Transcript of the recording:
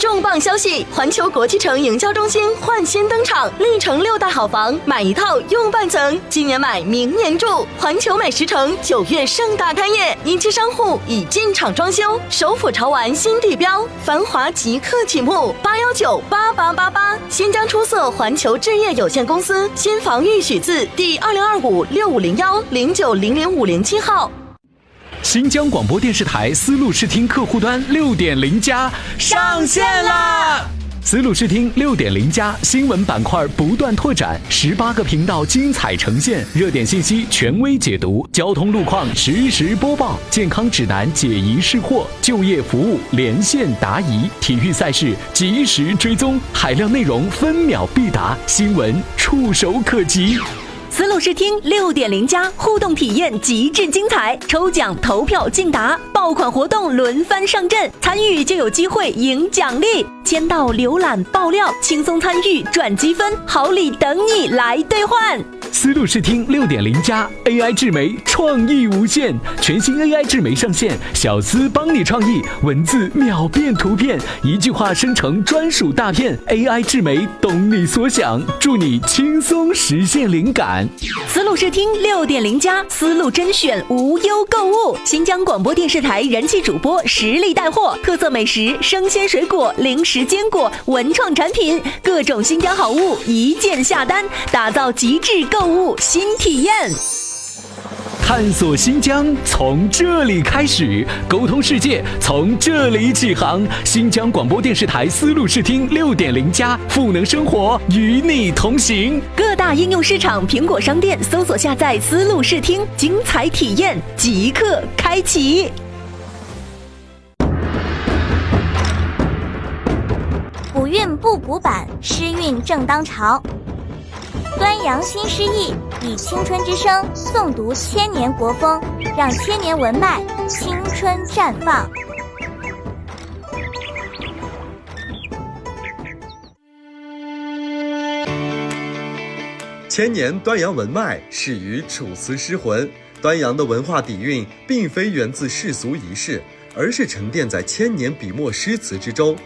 重磅消息，环球国际城营销中心焕新登场，历城6大好房，买一套用半层，今年买明年住。环球美食城9月盛大开业，一期商户已进场装修，首府潮玩新地标，繁华即刻启幕，8198888。新疆出色环球置业有限公司新房预许字第20256501090057号。 新疆广播电视台丝路视听客户端6.0+上线啦！丝路视听6.0+新闻板块不断拓展，18个频道精彩呈现，热点信息权威解读，交通路况实时播报，健康指南解疑释惑，就业服务连线答疑，体育赛事及时追踪，海量内容分秒必达，新闻触手可及。 丝路视听6.0+互动体验极致精彩，抽奖投票竞答，爆款活动轮番上阵，参与就有机会赢奖励，签到浏览爆料，轻松参与赚积分，好礼等你来兑换。 丝路视听6.0+ AI 智媒创意无限，全新 AI 智媒上线，小丝帮你创意，文字秒变图片，一句话生成专属大片， AI 智媒懂你所想，助你轻松实现灵感。 丝路视听6.0+丝路甄选无忧购物，新疆广播电视台人气主播实力带货，特色美食、生鲜水果、零食坚果、文创产品，各种新疆好物一键下单，打造极致购物新体验。 探索新疆从这里开始，沟通世界从这里起航。新疆广播电视台丝路视听6.0+赋能生活，与你同行。 各大应用市场苹果商店搜索下载丝路视听，精彩体验即刻开启。 补运不补板，诗韵正当朝。端阳新诗意，以青春之声诵读千年国风，让千年文脉青春绽放。 千年端阳文脉始于楚辞诗魂，端阳的文化底蕴并非源自世俗仪式，而是沉淀在千年笔墨诗词之中。